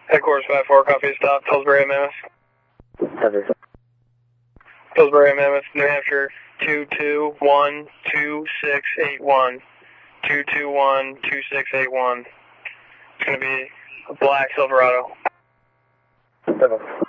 Headquarters 5-4, copy, stop, Pillsbury, Mammoth. Copy. Pillsbury, Mammoth, New Hampshire, 2212681. 2212681. It's going to be a black Silverado. Copy.